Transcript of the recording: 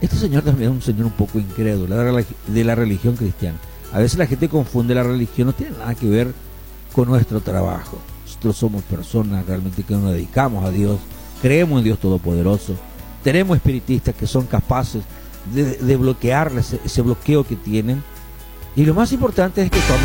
Este señor también es un señor un poco incrédulo de la religión cristiana. A veces la gente confunde la religión, no tiene nada que ver con nuestro trabajo. Nosotros somos personas realmente que nos dedicamos a Dios, creemos en Dios Todopoderoso, tenemos espiritistas que son capaces de bloquear ese bloqueo que tienen. Y lo más importante es que cuando